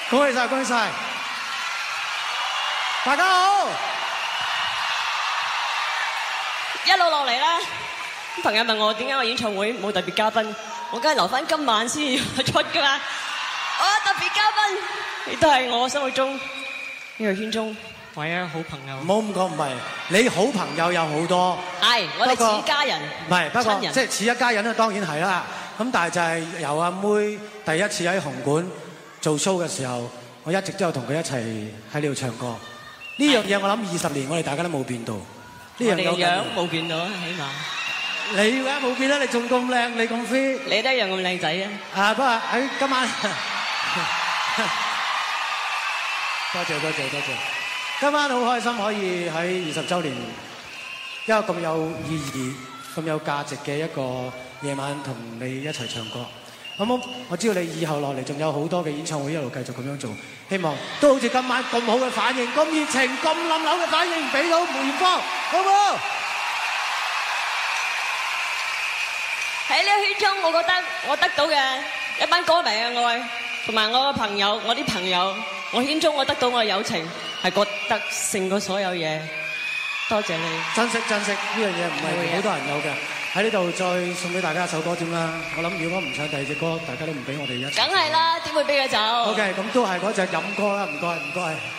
恭喜晒，恭喜晒！大家好， 一路落嚟啦。朋友問我點解我演唱會冇特別嘉賓，我梗係留翻今晚先出噶嘛。我特別嘉賓，亦都係我心目中呢個圈中唯一好朋友。 唔好咁講，唔係你好朋友有好多， 係我哋似家人， 唔係不過親人即係似一家人咧，當然係啦。咁但係就係由阿妹第一次喺紅館做 show 嘅時候，我一直都有同佢一齊喺呢度唱歌。呢樣嘢我諗20年我哋大家都冇變到。呢樣我哋樣冇變到啊，起碼。 你嘅冇變啦，你仲咁靚，你咁 fit， 你都一樣咁靚仔啊！ 啊，不過喺今晚，多謝多謝多謝，今晚好開心可以喺20週年一個咁有意義、咁有價值嘅一個夜晚同你一齊唱歌。好冇？我知道你以後落嚟仲有好多嘅演唱會一路繼續咁樣做，希望都好似今晚咁好嘅反應、咁熱情、咁冧樓嘅反應俾到梅艷芳，好唔好？ 喺呢個圈中，我覺得我得到嘅一班歌迷嘅愛，同埋我嘅朋友，我啲朋友，我圈中我得到我嘅友情，係覺得勝過所有嘢。多謝你， 珍惜珍惜，呢樣嘢唔係好多人有嘅。喺呢度再送俾大家一首歌添啦。我諗如果唔唱第二隻歌，大家都唔俾我哋一齊。 梗係啦，點會俾佢走？ OK，咁都係嗰隻飲歌啦，唔該唔該。